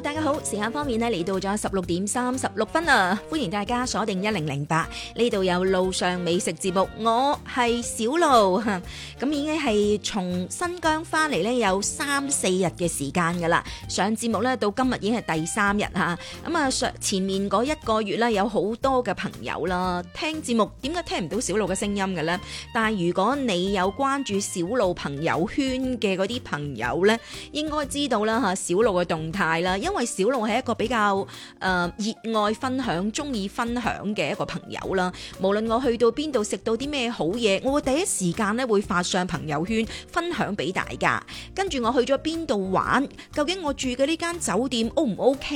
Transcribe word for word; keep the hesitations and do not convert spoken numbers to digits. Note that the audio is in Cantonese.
大家好，時間方面呢，嚟到咗十六點三十六分啊！歡迎大家鎖定一零零八，呢度有路上美食節目，我係小路，咁已經係從新疆翻嚟呢，有三四日嘅時間噶啦。上節目呢，到今日已經係第三日吓，咁啊上前面嗰一個月呢，有好多嘅朋友啦，聽節目點解聽唔到小路嘅聲音嘅呢？但係如果你有關注小路朋友圈嘅嗰啲朋友呢，應該知道啦吓，小路嘅動態啦，因為小路係一個比較誒熱愛分享、中意分享嘅一個朋友啦。無論我去到邊度食到啲咩好嘢，我會第一時間咧會發上朋友圈分享俾大家。跟住我去咗邊度玩，究竟我住嘅呢間酒店 O 唔 OK